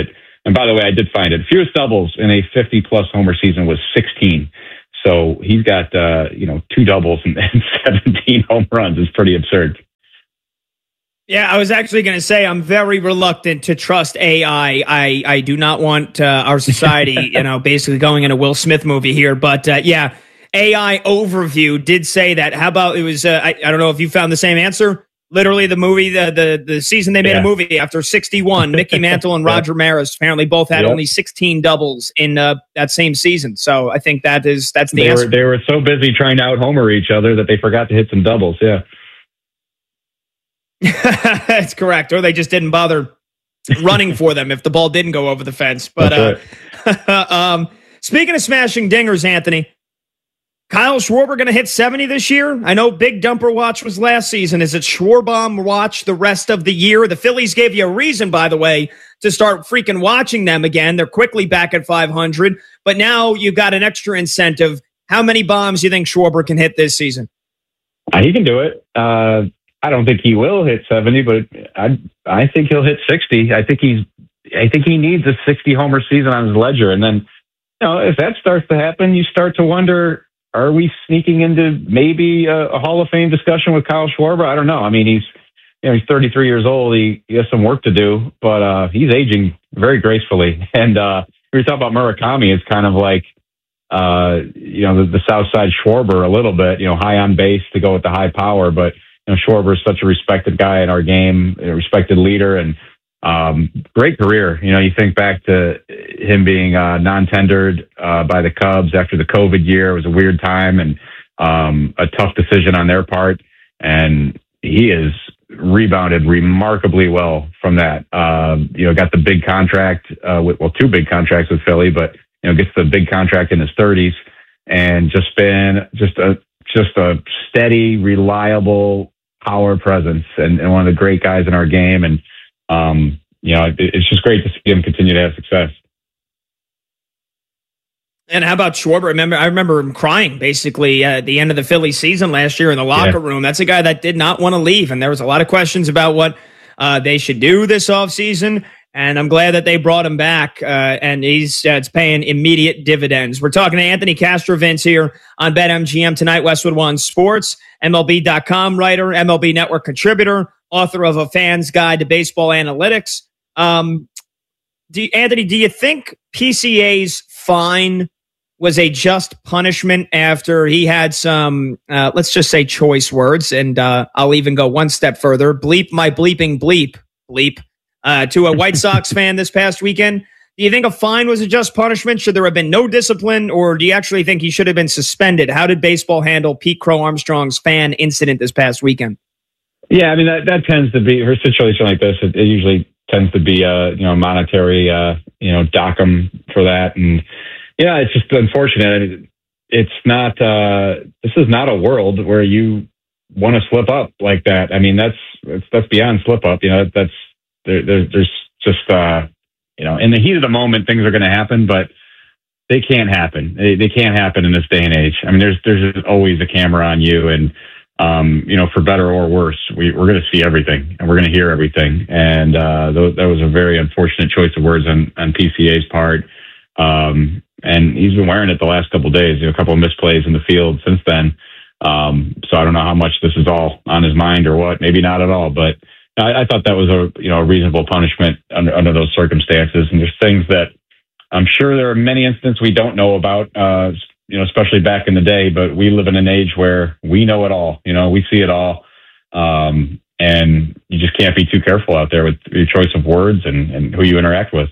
And by the way, I did find it. Fewest doubles in a 50-plus homer season was 16. So he's got, 2 doubles and 17 home runs. It's pretty absurd. Yeah, I was actually going to say I'm very reluctant to trust AI. I do not want our society, basically going in a Will Smith movie here. But AI Overview did say that. How about it was, I don't know if you found the same answer. Literally the movie, the season they made a movie after 61, Mickey Mantle and Roger Maris apparently both had only 16 doubles in that same season. So I think that's the answer. They were so busy trying to out-homer each other that they forgot to hit some doubles, yeah. That's correct. Or they just didn't bother running for them if the ball didn't go over the fence. But speaking of smashing dingers, Anthony, Kyle Schwarber going to hit 70 this year? I know Big Dumper Watch was last season. Is it Schwarbomb Watch the rest of the year? The Phillies gave you a reason, by the way, to start freaking watching them again. They're quickly back at 500. But now you've got an extra incentive. How many bombs do you think Schwarber can hit this season? He can do it. I don't think he will hit 70, but I think he'll hit 60. I think he needs a 60 homer season on his ledger. And then, if that starts to happen, you start to wonder, are we sneaking into maybe a Hall of Fame discussion with Kyle Schwarber? I don't know. I mean, he's 33 years old. He has some work to do, but he's aging very gracefully. And we talk about Murakami, it's kind of like, the South Side Schwarber a little bit, high on base to go with the high power, but Schwarber is such a respected guy in our game, a respected leader, and great career. You think back to him being non-tendered by the Cubs after the COVID year. It was a weird time and a tough decision on their part, and he has rebounded remarkably well from that. Got the big contract, 2 big contracts with Philly, but gets the big contract in his 30s, and just been a steady, reliable power presence and one of the great guys in our game. And, it's just great to see him continue to have success. And how about Schwarber? I remember him crying basically at the end of the Phillies season last year in the locker room. That's a guy that did not want to leave. And there was a lot of questions about what they should do this offseason. And I'm glad that they brought him back, and it's paying immediate dividends. We're talking to Anthony Castrovince here on BetMGM tonight, Westwood One Sports, MLB.com writer, MLB Network contributor, author of A Fan's Guide to Baseball Analytics. Anthony, do you think PCA's fine was a just punishment after he had some, let's just say, choice words? And I'll even go one step further. Bleep my bleeping bleep. To a White Sox fan this past weekend. Do you think a fine was a just punishment? Should there have been no discipline, or do you actually think he should have been suspended? How did baseball handle Pete Crow Armstrong's fan incident this past weekend? Yeah, I mean, that tends to be, for a situation like this, it usually tends to be monetary, dock him for that. And yeah, it's just unfortunate. It's not, this is not a world where you want to slip up like that. I mean, that's beyond slip up. There's just, in the heat of the moment, things are going to happen, but they can't happen. They can't happen in this day and age. I mean, there's always a camera on you, and, for better or worse, we're going to see everything and we're going to hear everything. And that was a very unfortunate choice of words on PCA's part. And he's been wearing it the last couple of days, a couple of misplays in the field since then. So I don't know how much this is all on his mind or what, maybe not at all, but I thought that was a reasonable punishment under those circumstances. And there's things that I'm sure there are many instances we don't know about, especially back in the day, but we live in an age where we know it all, we see it all. And you just can't be too careful out there with your choice of words and who you interact with.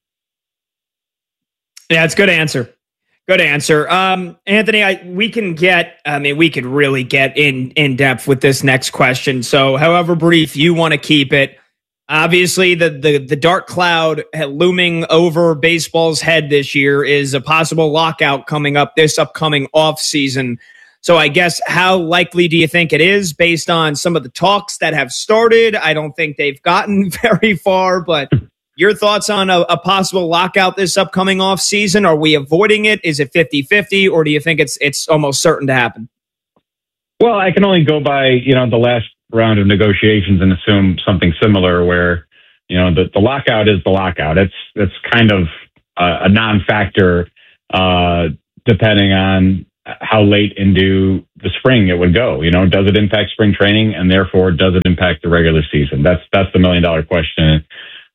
Yeah, it's a good answer. Good answer. Anthony, we could really get in depth with this next question. So however brief you want to keep it, obviously the dark cloud looming over baseball's head this year is a possible lockout coming up this upcoming off season. So I guess how likely do you think it is based on some of the talks that have started? I don't think they've gotten very far, but your thoughts on a possible lockout this upcoming off season? Are we avoiding it? Is it 50-50, or do you think it's almost certain to happen? Well, I can only go by, the last round of negotiations and assume something similar where, the lockout is the lockout. It's kind of a non-factor depending on how late into the spring it would go. Does it impact spring training, and therefore does it impact the regular season? That's the $1 million question.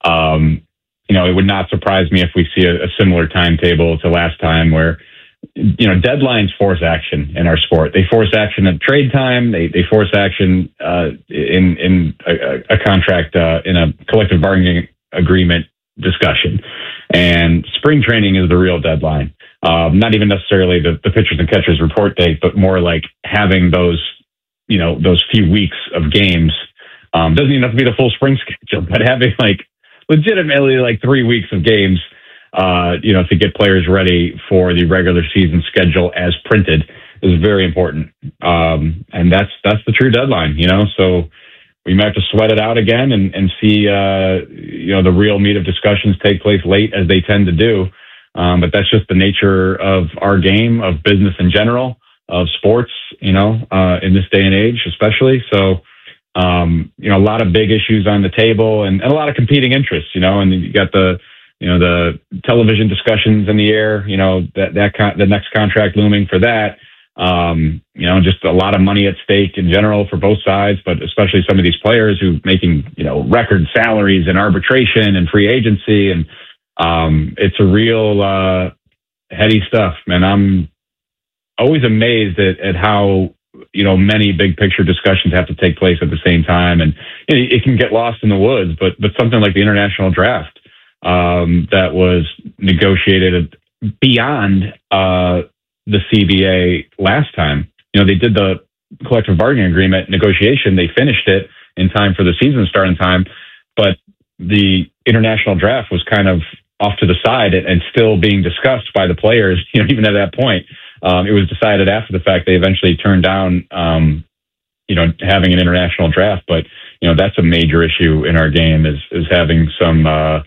It would not surprise me if we see a similar timetable to last time, where deadlines force action in our sport. They force action at trade time. They force action in a contract, in a collective bargaining agreement discussion. And spring training is the real deadline. Not even necessarily the pitchers and catchers report date, but more like having those few weeks of games. Doesn't even have to be the full spring schedule, but having legitimately 3 weeks of games, to get players ready for the regular season schedule as printed is very important. And that's the true deadline, so we might have to sweat it out again and see, the real meat of discussions take place late, as they tend to do. But that's just the nature of our game, of business in general, of sports, in this day and age, especially. So, a lot of big issues on the table and a lot of competing interests, and you got the television discussions in the air, the next contract looming for that. Just a lot of money at stake in general for both sides, but especially some of these players who making, record salaries in arbitration and free agency. And it's a real heady stuff, man. I'm always amazed at how, many big picture discussions have to take place at the same time. And it can get lost in the woods, but something like the international draft, that was negotiated beyond the CBA last time. They did the collective bargaining agreement negotiation. They finished it in time for the season starting time, but the international draft was kind of off to the side and still being discussed by the players. Even at that point, it was decided after the fact. They eventually turned down, having an international draft, but that's a major issue in our game is having some,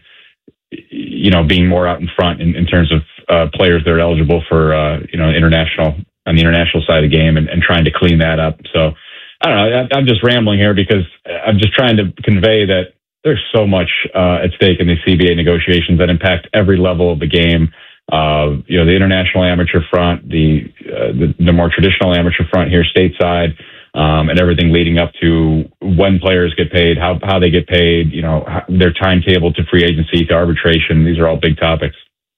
being more out in front in terms of players that are eligible for, international on the international side of the game and trying to clean that up. So I don't know. I'm just rambling here because I'm just trying to convey that there's so much at stake in these CBA negotiations that impact every level of the game. The international amateur front, the more traditional amateur front here stateside, and everything leading up to when players get paid, how they get paid, their timetable to free agency, to arbitration. These are all big topics.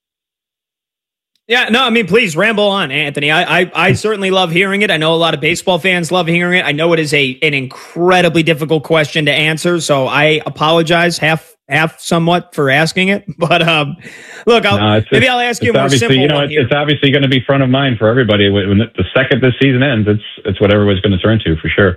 Yeah, no, I mean, please ramble on, Anthony. I certainly love hearing it. I know a lot of baseball fans love hearing it. I know it is an incredibly difficult question to answer, so I apologize half somewhat for asking it. But look, maybe I'll ask you a more simple one here. It's obviously going to be front of mind for everybody. When the second this season ends, it's what everybody's going to turn to for sure.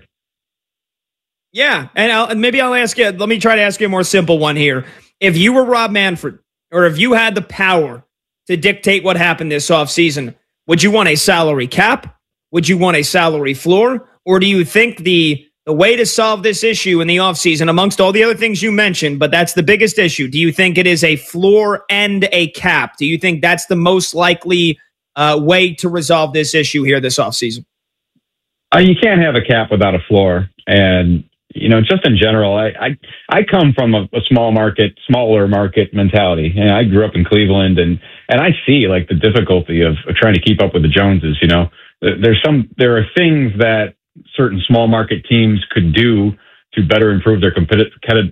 Yeah, and maybe I'll ask you. Let me try to ask you a more simple one here. If you were Rob Manfred, or if you had the power to dictate what happened this offseason, would you want a salary cap? Would you want a salary floor? Or do you think the way to solve this issue in the offseason, amongst all the other things you mentioned, but that's the biggest issue, do you think it is a floor and a cap? Do you think that's the most likely way to resolve this issue here this offseason? You can't have a cap without a floor. And, just in general, I come from a smaller market mentality. I grew up in Cleveland and I see the difficulty of trying to keep up with the Joneses. There are things that certain small market teams could do to better improve their competitive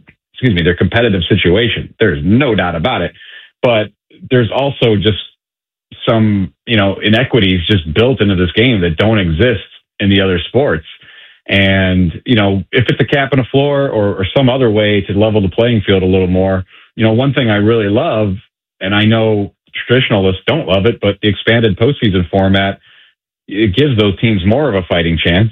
situation. There's no doubt about it. But there's also just some, inequities just built into this game that don't exist in the other sports. And, if it's a cap and a floor or some other way to level the playing field a little more, one thing I really love, and I know traditionalists don't love it, but the expanded postseason format, it gives those teams more of a fighting chance,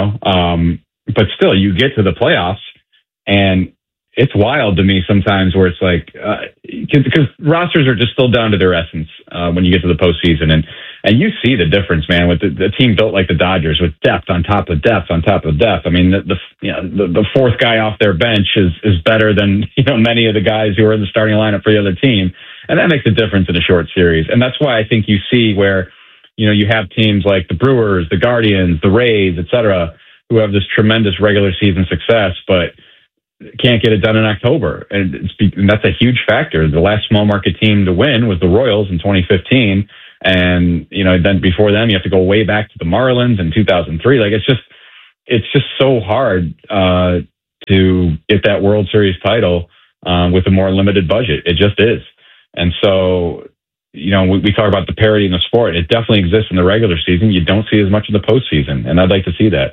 but still you get to the playoffs and it's wild to me sometimes where it's because rosters are just still down to their essence when you get to the postseason. And you see the difference, man, with the team built like the Dodgers with depth on top of depth on top of depth. I mean, the fourth guy off their bench is better than, many of the guys who are in the starting lineup for the other team. And that makes a difference in a short series. And that's why I think you see where, you have teams like the Brewers, the Guardians, the Rays, et cetera, who have this tremendous regular season success, but can't get it done in October. And that's a huge factor. The last small market team to win was the Royals in 2015. And, then before them, you have to go way back to the Marlins in 2003. Like, it's just so hard to get that World Series title with a more limited budget. It just is. And so, we talk about the parity in the sport. It definitely exists in the regular season. You don't see as much in the postseason, and I'd like to see that.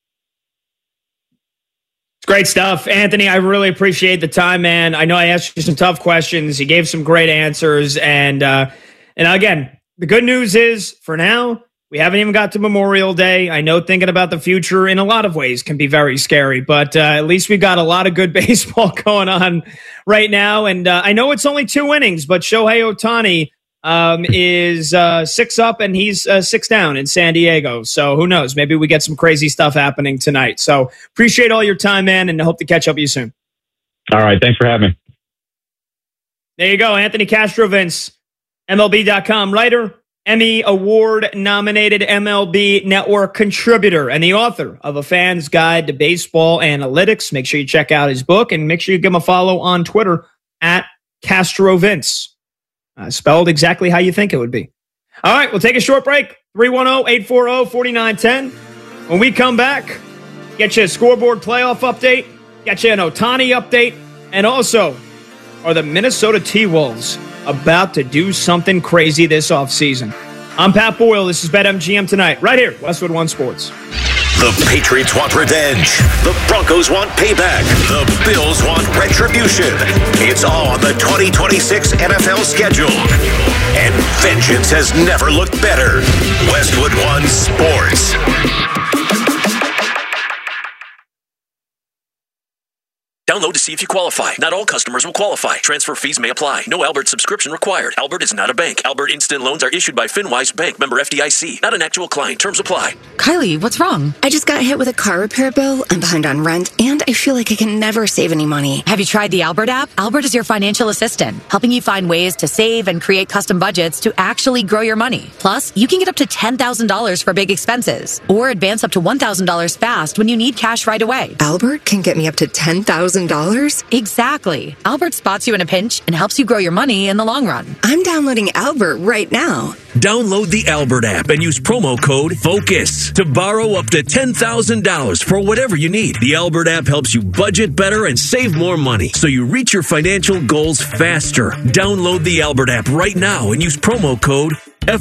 It's great stuff. Anthony, I really appreciate the time, man. I know I asked you some tough questions. You gave some great answers. And again, the good news is, for now, we haven't even got to Memorial Day. I know thinking about the future in a lot of ways can be very scary, but at least we've got a lot of good baseball going on right now. And I know it's only 2 innings, but Shohei Ohtani is 6 up and he's 6 down in San Diego. So who knows? Maybe we get some crazy stuff happening tonight. So appreciate all your time, man, and hope to catch up with you soon. All right. Thanks for having me. There you go. Anthony Castrovince, MLB.com writer, Emmy Award-nominated MLB Network contributor, and the author of A Fan's Guide to Baseball Analytics. Make sure you check out his book, and make sure you give him a follow on Twitter at Castrovince. Spelled exactly how you think it would be. All right, we'll take a short break. 310-840-4910. When we come back, get you a scoreboard playoff update, get you an Ohtani update, and also, are the Minnesota T-Wolves about to do something crazy this offseason? I'm Pat Boyle. This is BetMGM Tonight, right here, Westwood One Sports. The Patriots want revenge. The Broncos want payback. The Bills want retribution. It's all on the 2026 NFL schedule. And vengeance has never looked better. Westwood One Sports. Download to see if you qualify. Not all customers will qualify. Transfer fees may apply. No Albert subscription required. Albert is not a bank. Albert Instant Loans are issued by FinWise Bank, member FDIC. Not an actual client. Terms apply. Kylie, what's wrong? I just got hit with a car repair bill. I'm behind on rent, and I feel like I can never save any money. Have you tried the Albert app? Albert is your financial assistant, helping you find ways to save and create custom budgets to actually grow your money. Plus, you can get up to $10,000 for big expenses, or advance up to $1,000 fast when you need cash right away. Albert can get me up to $10,000? Exactly. Albert spots you in a pinch and helps you grow your money in the long run. I'm downloading Albert right now. Download the Albert app and use promo code FOCUS to borrow up to $10,000 for whatever you need. The Albert app helps you budget better and save more money so you reach your financial goals faster. Download the Albert app right now and use promo code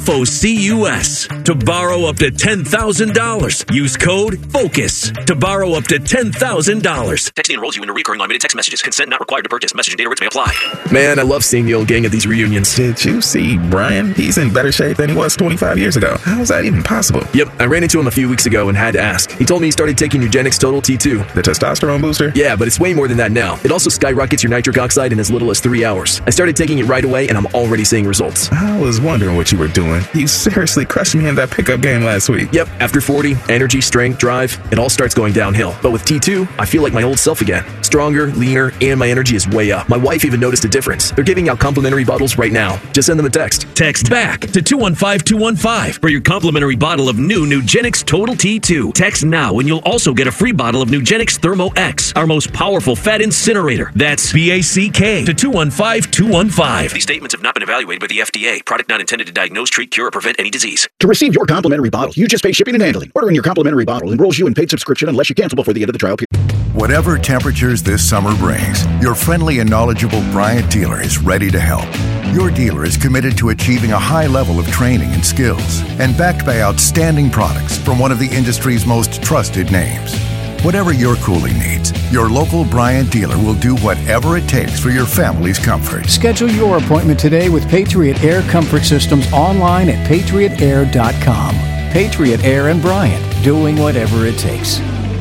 FOCUS to borrow up to $10,000. Use code FOCUS to borrow up to $10,000. Texting enrolls you into recurring automated text messages. Consent not required to purchase. Message and data rates may apply. Man, I love seeing the old gang at these reunions. Did you see Brian? He's in better shape than he was 25 years ago. How is that even possible? Yep, I ran into him a few weeks ago and had to ask. He told me he started taking Nugenix Total T2. The testosterone booster? Yeah, but it's way more than that now. It also skyrockets your nitric oxide in as little as 3 hours. I started taking it right away and I'm already seeing results. I was wondering what you were doing. You seriously crushed me in that pickup game last week. Yep, after 40, energy, strength, drive, it all starts going downhill. But with T2, I feel like my old self again. Stronger, leaner, and my energy is way up. My wife even noticed a difference. They're giving out complimentary bottles right now. Just send them a text. Text BACK to 215-215 for your complimentary bottle of new Nugenix Total T2. Text now and you'll also get a free bottle of Nugenix Thermo X, our most powerful fat incinerator. That's BACK to 215-215. These statements have not been evaluated by the FDA. Product not intended to diagnose, treat, cure, or prevent any disease. To receive your complimentary bottle, you just pay shipping and handling. Ordering your complimentary bottle enrolls you in paid subscription unless you cancel before the end of the trial period. Whatever temperatures this summer brings, your friendly and knowledgeable Bryant dealer is ready to help. Your dealer is committed to achieving a high level of training and skills, and backed by outstanding products from one of the industry's most trusted names. Whatever your cooling needs, your local Bryant dealer will do whatever it takes for your family's comfort. Schedule your appointment today with Patriot Air Comfort Systems online at patriotair.com. Patriot Air and Bryant, doing whatever it takes.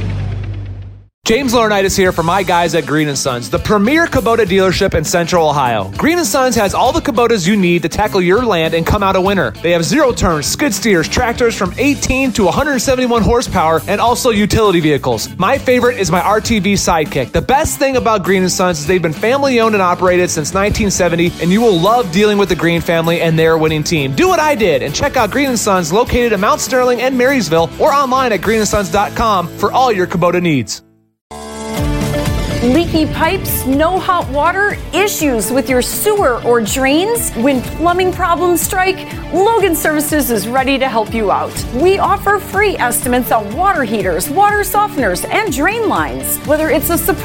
James Laurinaitis here for my guys at Green & Sons, the premier Kubota dealership in Central Ohio. Green & Sons has all the Kubotas you need to tackle your land and come out a winner. They have zero-turn skid steers, tractors from 18 to 171 horsepower, and also utility vehicles. My favorite is my RTV Sidekick. The best thing about Green & Sons is they've been family-owned and operated since 1970, and you will love dealing with the Green family and their winning team. Do what I did and check out Green & Sons located in Mount Sterling and Marysville or online at greenandsons.com for all your Kubota needs. Leaky pipes, no hot water, issues with your sewer or drains? When plumbing problems strike, Logan Services is ready to help you out. We offer free estimates on water heaters, water softeners, and drain lines. Whether it's a surprise